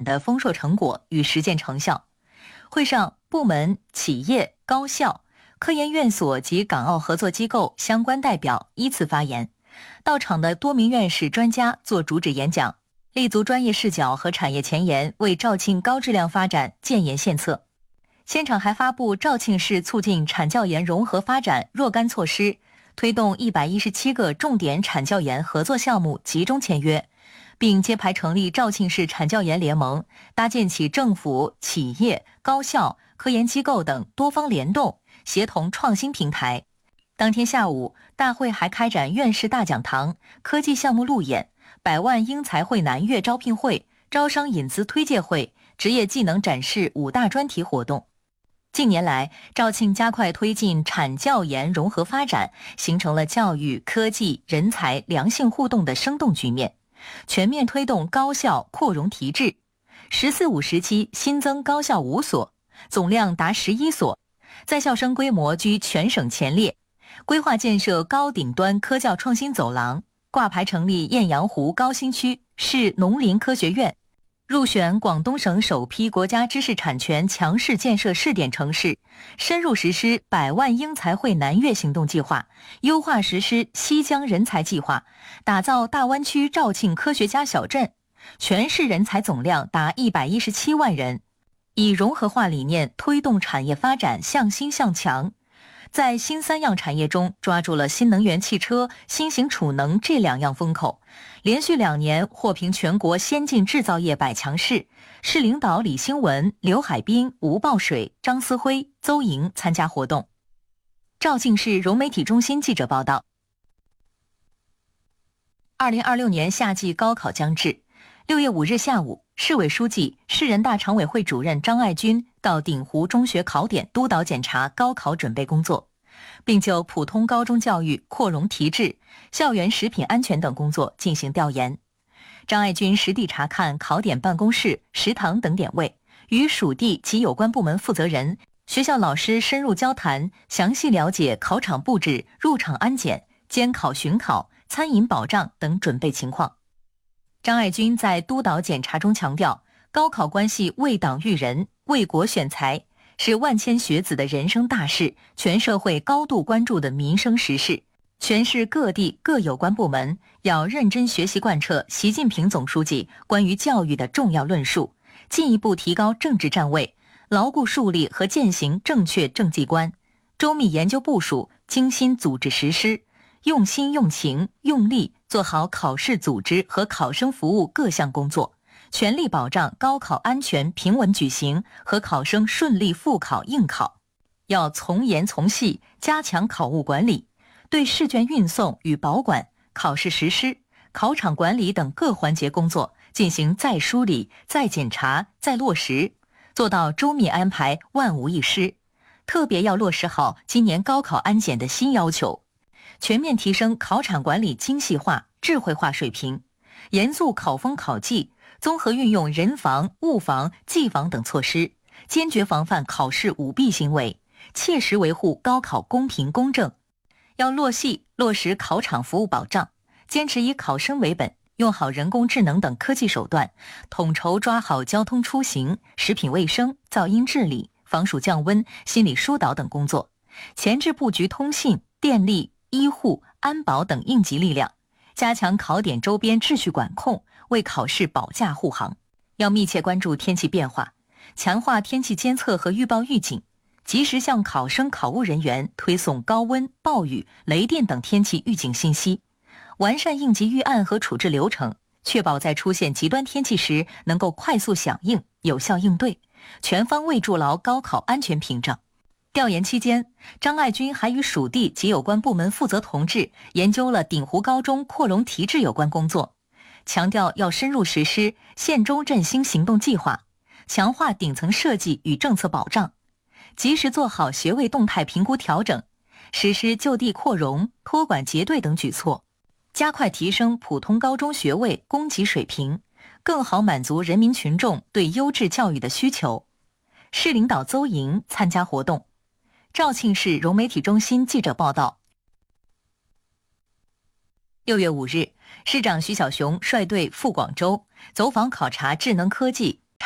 的丰硕成果与实践成效。会上，部门、企业、高校、科研院所及港澳合作机构相关代表依次发言，到场的多名院士专家做主旨演讲，立足专业视角和产业前沿，为肇庆高质量发展建言献策。现场还发布肇庆市促进产教研融合发展若干措施，推动117个重点产教研合作项目集中签约，并揭牌成立肇庆市产教研联盟，搭建起政府、企业、高校、科研机构等多方联动、协同创新平台。当天下午，大会还开展院士大讲堂、科技项目路演、100万英才会南粤招聘会、招商引资推介会、职业技能展示5大专题活动。近年来，肇庆加快推进产教研融合发展，形成了教育、科技、人才良性互动的生动局面，全面推动高校扩容提质。“14五”时期新增高校5所，总量达11所，在校生规模居全省前列。规划建设高顶端科教创新走廊，挂牌成立雁阳湖高新区市农林科学院，入选广东省首批国家知识产权强势建设试点城市，深入实施100万英才会南粤行动计划，优化实施西江人才计划，打造大湾区肇庆科学家小镇，全市人才总量达117万人，以融合化理念推动产业发展向新向强。在新3样产业中，抓住了新能源汽车、新型储能这2样风口，连续2年获评全国先进制造业100强市。市领导李兴文、刘海滨、吴报水、张思辉、邹莹参加活动。肇庆市融媒体中心记者报道。2026年夏季高考将至，6月5日下午，市委书记、市人大常委会主任张爱军到鼎湖中学考点督导检查高考准备工作，并就普通高中教育扩容提质、校园食品安全等工作进行调研。张爱军实地查看考点办公室、食堂等点位，与属地及有关部门负责人、学校老师深入交谈，详细了解考场布置、入场安检、监考巡考、餐饮保障等准备情况。张爱军在督导检查中强调，高考关系为党育人、为国选才，是万千学子的人生大事，全社会高度关注的民生时事。全市各地各有关部门要认真学习贯彻习近平总书记关于教育的重要论述，进一步提高政治站位，牢固树立和践行正确政绩观，周密研究部署，精心组织实施，用心用情用力做好考试组织和考生服务各项工作，全力保障高考安全平稳举行和考生顺利复考应考。要从严从细加强考务管理，对试卷运送与保管、考试实施、考场管理等各环节工作进行再梳理、再检查、再落实，做到周密安排，万无一失。特别要落实好今年高考安检的新要求，全面提升考场管理精细化、智慧化水平，严肃考风考纪，综合运用人防、物防、技防等措施，坚决防范考试舞弊行为，切实维护高考公平公正。要落细落实考场服务保障，坚持以考生为本，用好人工智能等科技手段，统筹抓好交通出行、食品卫生、噪音治理、防暑降温、心理疏导等工作，前置布局通信、电力、医护、安保等应急力量，加强考点周边秩序管控，为考试保驾护航。要密切关注天气变化，强化天气监测和预报预警，及时向考生考务人员推送高温、暴雨、雷电等天气预警信息，完善应急预案和处置流程，确保在出现极端天气时能够快速响应、有效应对，全方位筑牢高考安全屏障。调研期间，张爱军还与属地及有关部门负责同志研究了鼎湖高中扩容提质有关工作，强调要深入实施县中振兴行动计划，强化顶层设计与政策保障，及时做好学位动态评估调整，实施就地扩容、托管结对等举措，加快提升普通高中学位供给水平，更好满足人民群众对优质教育的需求。市领导邹莹参加活动。肇庆市融媒体中心记者报道。6月5日，市长徐小熊率队赴广州走访考察智能科技、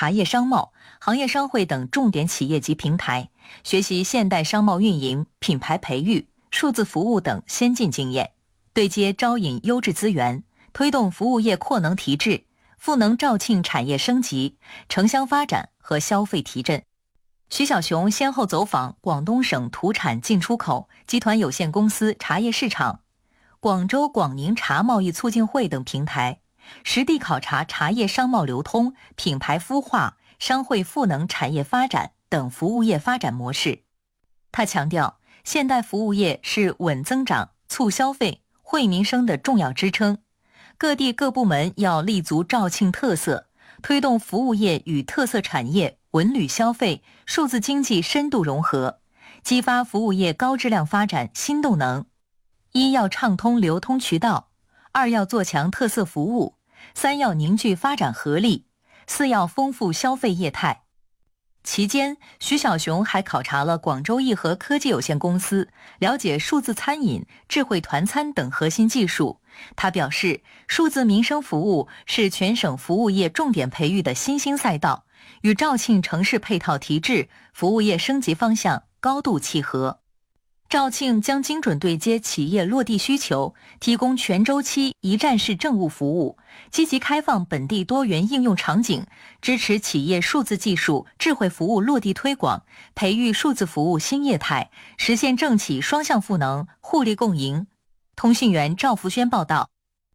茶叶商贸、行业商会等重点企业及平台，学习现代商贸运营、品牌培育、数字服务等先进经验，对接招引优质资源，推动服务业扩能提质，赋能肇庆产业升级、城乡发展和消费提振。徐小雄先后走访广东省土产进出口集团有限公司茶叶市场、广州广宁茶贸易促进会等平台，实地考察茶叶商贸流通、品牌孵化、商会赋能产业发展等服务业发展模式。他强调，现代服务业是稳增长、促消费、惠民生的重要支撑，各地各部门要立足肇庆特色，推动服务业与特色产业、文旅消费、数字经济深度融合，激发服务业高质量发展新动能。一要畅通流通渠道，二要做强特色服务，三要凝聚发展合力，四要丰富消费业态。期间，徐小雄还考察了广州义和科技有限公司，了解数字餐饮、智慧团餐等核心技术。他表示，数字民生服务是全省服务业重点培育的新兴赛道，与肇庆城市配套提质、服务业升级方向高度契合。肇庆将精准对接企业落地需求，提供全周期一站式政务服务，积极开放本地多元应用场景，支持企业数字技术、智慧服务落地推广，培育数字服务新业态，实现政企双向赋能、互利共赢。通讯员赵福轩报道。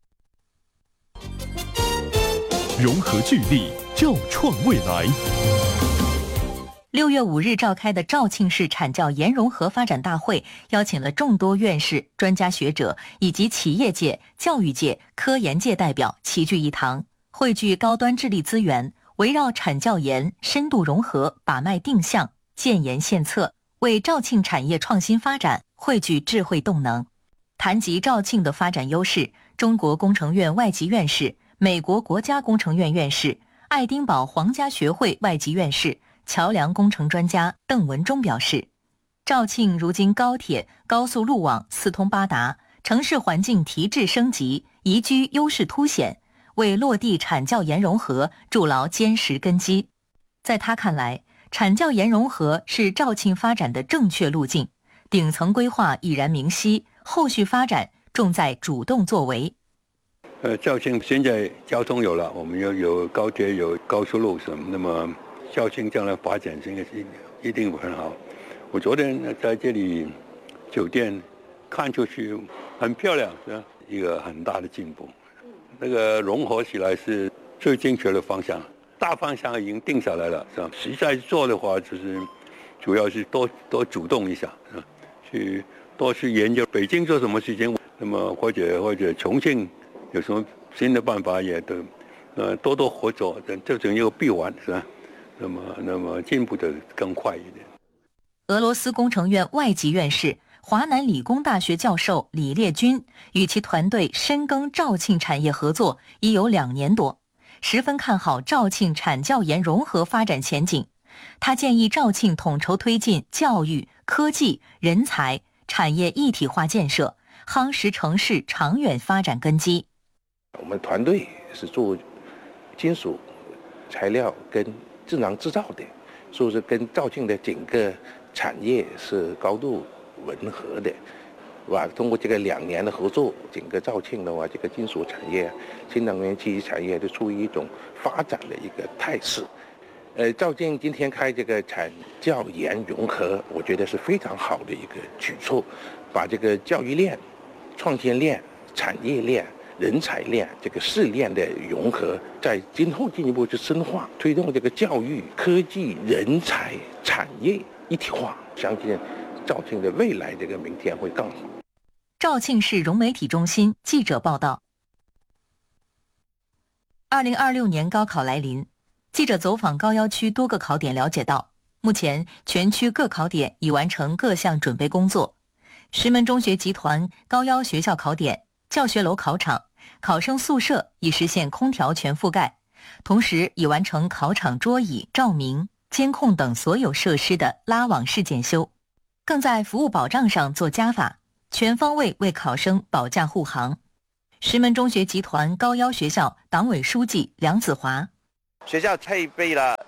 融合聚力，肇创未来。 6月5日召开的肇庆市产教研融合发展大会，邀请了众多院士、专家学者以及企业界、教育界、科研界代表齐聚一堂，汇聚高端智力资源，围绕产教研深度融合，把脉定向，建言献策，为肇庆产业创新发展汇聚智慧动能。谈及肇庆的发展优势，中国工程院外籍院士、美国国家工程院院士、爱丁堡皇家学会外籍院士、桥梁工程专家邓文忠表示，肇庆如今高铁、高速路网四通八达，城市环境提质升级，宜居优势凸显，为落地产教研融合筑牢坚实根基。在他看来，产教研融合是肇庆发展的正确路径，顶层规划已然明晰，后续发展重在主动作为。 肇庆现在交通有了，我们有高铁、有高速路什么，那么肇庆将来发展应该是一定会很好。我昨天在这里酒店看出去很漂亮，是一个很大的进步。那个融合起来是最正确的方向，大方向已经定下来了，是吧？实在做的话，就是主要是多主动一下，是吧？多去研究北京做什么事情，那么或者重庆有什么新的办法，也都多合作，这种一个闭环，是吧？那么进步的更快一点。 俄罗斯工程院外籍院士、华南理工大学教授李烈军与其团队深耕肇庆产业合作已有2年多，十分看好肇庆产教研融合发展前景。他建议肇庆统筹推进教育、科技、人才、产业一体化建设，夯实城市长远发展根基。 我们团队是做金属材料跟智能制造的，所以说跟肇庆的整个产业是高度吻合的，是吧？通过这个2年的合作，整个肇庆的话，这个金属产业、新能源汽车产业都处于一种发展的一个态势。肇庆今天开这个产教研融合，我觉得是非常好的一个举措，把这个教育链、创新链、产业链、人才链这个4链的融合，在今后进一步去深化，推动这个教育、科技、人才、产业一体化，相信肇庆的未来这个明天会更好。 肇庆市融媒体中心记者报道。2026年高考来临，记者走访高要区多个考点了解到，目前全区各考点已完成各项准备工作。石门中学集团高要学校考点、教学楼考场、考生宿舍已实现空调全覆盖，同时已完成考场桌椅、照明、监控等所有设施的拉网式检修，更在服务保障上做加法，全方位为考生保驾护航。石门中学集团高要学校党委书记梁子华， 学校配备了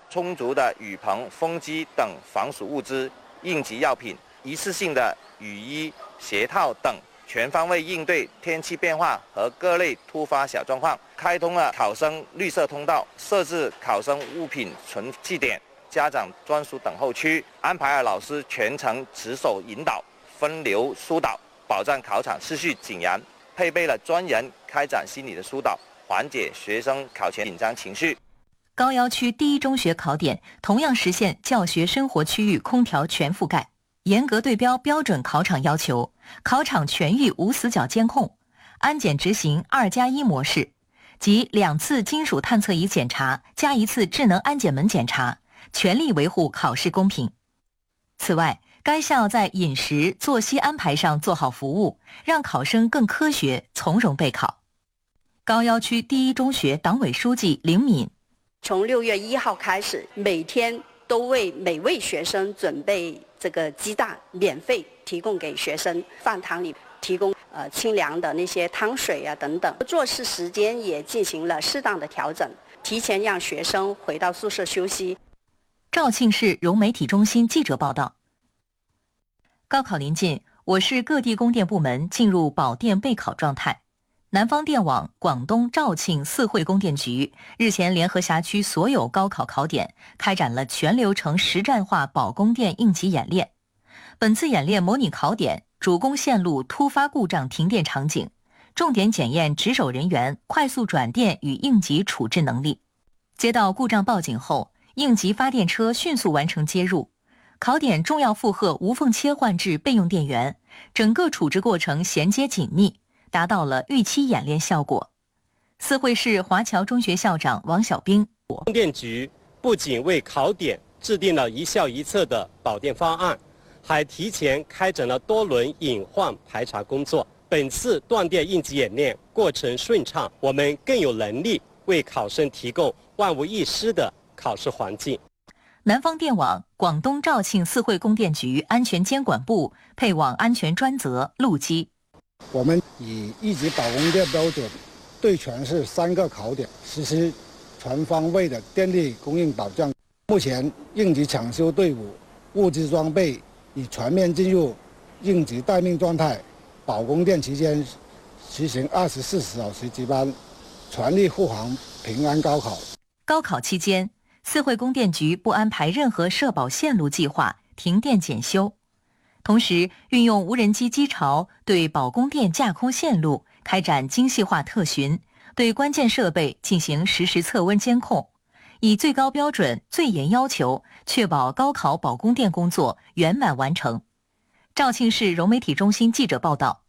充足的雨棚、风机等防暑物资、应急药品、一次性的雨衣、鞋套等，全方位应对天气变化和各类突发小状况。开通了考生绿色通道，设置考生物品存弃点、家长专属等候区，安排了老师全程值守引导、分流疏导，保障考场秩序井然。配备了专人开展心理的疏导，缓解学生考前紧张情绪。 高要区第一中学考点同样实现教学生活区域空调全覆盖，严格对标标准考场要求，考场全域无死角监控，安检执行2+1模式，即2次金属探测仪检查加1次智能安检门检查，全力维护考试公平。此外，该校在饮食、作息安排上做好服务，让考生更科学从容备考。高要区第一中学党委书记林敏， 从6月1号开始，每天都为每位学生准备这个鸡蛋，免费提供给学生，饭堂里提供清凉的那些汤水啊等等。做事时间也进行了适当的调整，提前让学生回到宿舍休息。 肇庆市融媒体中心记者报道。高考临近，我市各地供电部门进入保电备考状态。南方电网广东肇庆四惠供电局日前联合辖区所有高考考点开展了全流程实战化保供电应急演练。本次演练模拟考点主供线路突发故障停电场景，重点检验值守人员快速转电与应急处置能力。接到故障报警后，应急发电车迅速完成接入。考点重要负荷无缝切换至备用电源，整个处置过程衔接紧密，达到了预期演练效果。四惠市华侨中学校长王小兵， 供电局不仅为考点制定了一校一策的保电方案，还提前开展了多轮隐患排查工作。本次断电应急演练过程顺畅，我们更有能力为考生提供万无一失的考试环境。 南方电网广东肇庆四惠供电局安全监管部配网安全专责陆基， 我们以一级保供电标准对全市3个考点实施全方位的电力供应保障。目前应急抢修队伍物资装备已全面进入应急待命状态，保供电期间实行24小时值班，全力护航平安高考。 高考期间，四惠供电局不安排任何社保线路计划停电检修，同时运用无人机机巢对保供电架空线路开展精细化特巡，对关键设备进行实时测温监控，以最高标准、最严要求，确保高考保供电工作圆满完成。肇庆市融媒体中心记者报道。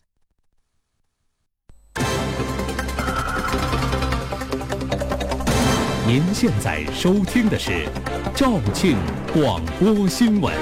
您现在收听的是肇庆广播新闻。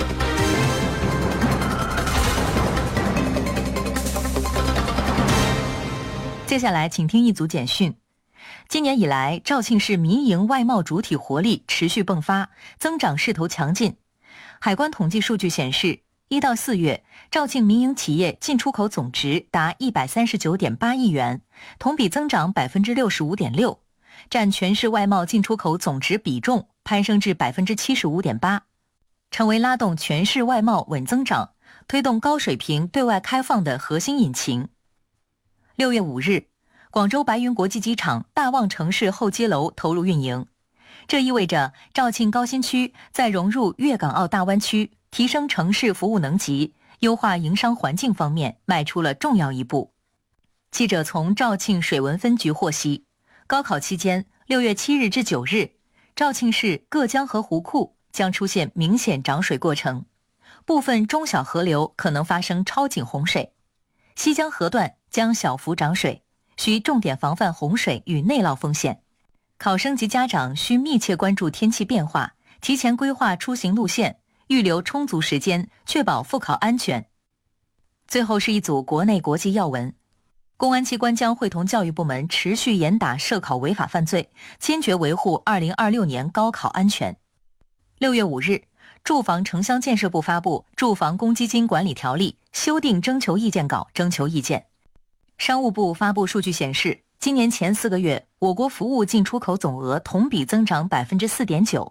接下来请听一组简讯。今年以来，肇庆市民营外贸主体活力持续迸发，增长势头强劲。海关统计数据显示，1到4月，肇庆民营企业进出口总值达139.8亿元，同比增长65.6%，占全市外贸进出口总值比重攀升至75.8%，成为拉动全市外贸稳增长、推动高水平对外开放的核心引擎。6月5日，广州白云国际机场大望城市候机楼投入运营，这意味着肇庆高新区在融入粤港澳大湾区、提升城市服务能级、优化营商环境方面迈出了重要一步。记者从肇庆水文分局获悉，高考期间6月7日至9日，肇庆市各江河湖库将出现明显涨水过程，部分中小河流可能发生超警洪水，西江河段将小幅涨水，需重点防范洪水与内涝风险。考生及家长需密切关注天气变化，提前规划出行路线，预留充足时间，确保复考安全。最后是一组国内国际要闻。公安机关将会同教育部门持续严打涉考违法犯罪，坚决维护2026年高考安全。6月5日，住房城乡建设部发布《住房公积金管理条例》修订征求意见稿征求意见。商务部发布数据显示，今年前4个月，我国服务进出口总额同比增长4.9%，